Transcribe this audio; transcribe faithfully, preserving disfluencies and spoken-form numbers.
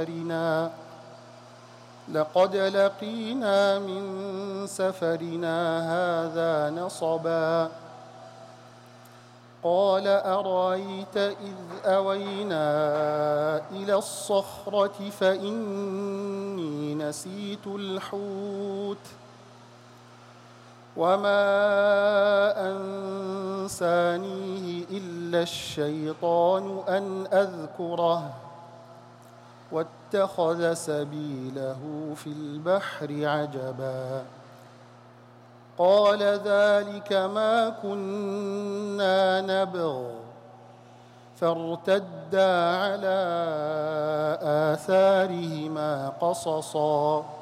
لقد لقينا من سفرنا هذا نصبا قال أرأيت إذ أوينا إلى الصخرة فإني نسيت الحوت وما أنسانيه إلا الشيطان أن أذكره واتخذ سبيله في البحر عجبا قال ذلك ما كنا نبغ فارتدا على آثارهما قصصا